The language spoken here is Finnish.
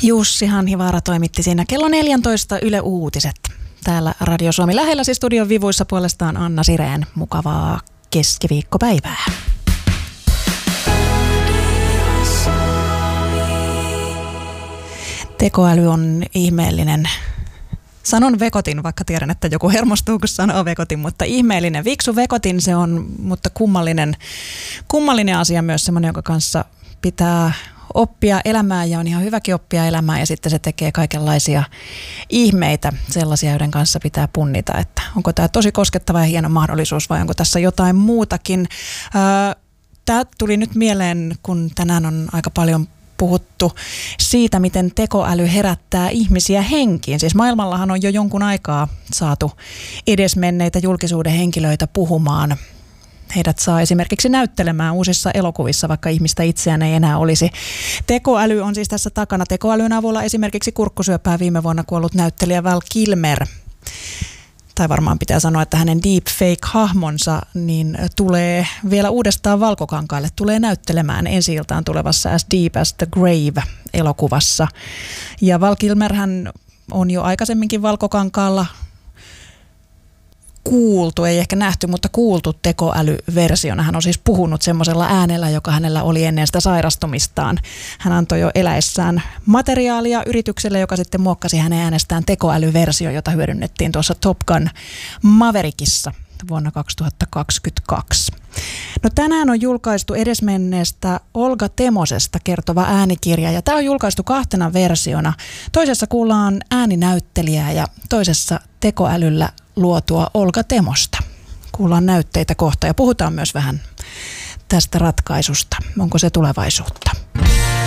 Jussi Hanhivaara toimitti siinä kello 14 Yle Uutiset. Täällä Radio Suomi lähellä, siis studion vivuissa puolestaan Anna Sireen. Mukavaa keskiviikkopäivää. Tekoäly on ihmeellinen. Sanon vekotin, vaikka tiedän, että joku hermostuu, kun sanoo vekotin, mutta ihmeellinen. Viksu vekotin se on, mutta kummallinen asia myös, semmoinen, jonka kanssa pitää oppia elämään ja on ihan hyväkin oppia elämään ja sitten se tekee kaikenlaisia ihmeitä, sellaisia, joiden kanssa pitää punnita, että onko tämä tosi koskettava ja hieno mahdollisuus vai onko tässä jotain muutakin. Tämä tuli nyt mieleen, kun tänään on aika paljon puhuttu siitä, miten tekoäly herättää ihmisiä henkiin. Siis maailmallahan on jo jonkun aikaa saatu edesmenneitä julkisuuden henkilöitä puhumaan. Heidät saa esimerkiksi näyttelemään uusissa elokuvissa, vaikka ihmistä itseään ei enää olisi. Tekoäly on siis tässä takana. Tekoälyn avulla esimerkiksi kurkkusyöpää viime vuonna kuollut näyttelijä Val Kilmer, tai varmaan pitää sanoa, että hänen deepfake-hahmonsa niin tulee vielä uudestaan valkokankaalle, tulee näyttelemään ensi-iltaan tulevassa As Deep as the Grave-elokuvassa. Ja Val Kilmer hän on jo aikaisemminkin valkokankaalla kuultu, ei ehkä nähty, mutta kuultu tekoälyversiona. Hän on siis puhunut semmoisella äänellä, joka hänellä oli ennen sitä sairastumistaan. Hän antoi jo eläessään materiaalia yritykselle, joka sitten muokkasi hänen äänestään tekoälyversio, jota hyödynnettiin tuossa Top Gun Maverickissa vuonna 2022. No tänään on julkaistu edesmenneestä Olga Temosesta kertova äänikirja ja tämä on julkaistu 2 versiona. Toisessa kuullaan ääninäyttelijää ja toisessa tekoälyllä luotua Olga Temosta. Kuullaan näytteitä kohta ja puhutaan myös vähän tästä ratkaisusta. Onko se tulevaisuutta?